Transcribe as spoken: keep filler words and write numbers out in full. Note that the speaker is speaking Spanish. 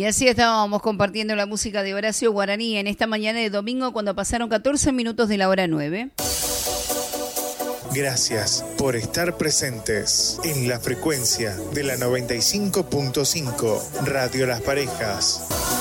Y así estábamos compartiendo la música de Horacio Guaraní en esta mañana de domingo cuando pasaron catorce minutos de la hora nueve. Gracias por estar presentes en la frecuencia de la noventa y cinco punto cinco Radio Las Parejas.